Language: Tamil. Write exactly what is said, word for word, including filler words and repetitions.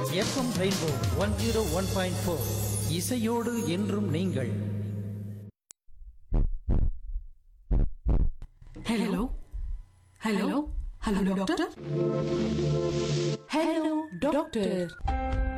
FM rainbow one zero one point four இசையோடு என்றும் நீங்கள். Hello hello hello doctor. Hello doctor.